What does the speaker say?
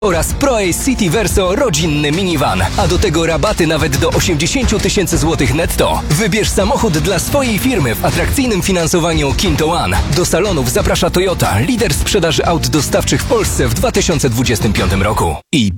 oraz ProAce City Verso rodzinny minivan, a do tego rabaty nawet do 80 tysięcy złotych netto. Wybierz samochód dla swojej firmy w atrakcyjnym finansowaniu Kinto One. Do salonów zaprasza Toyota, lider sprzedaży aut dostawczych w Polsce w 2025 roku. I